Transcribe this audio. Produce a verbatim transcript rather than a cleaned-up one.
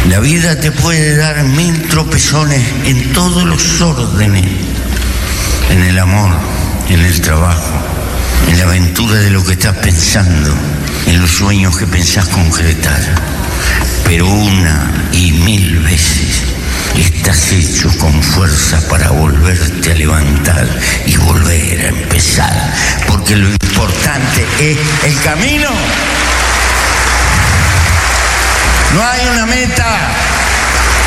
La vida te puede dar mil tropezones en todos los órdenes, en el amor, en el trabajo, en la aventura de lo que estás pensando, en los sueños que pensás concretar. Pero una y mil veces estás hecho con fuerza para volverte a levantar y volver a empezar, porque lo importante es el camino. No hay una meta,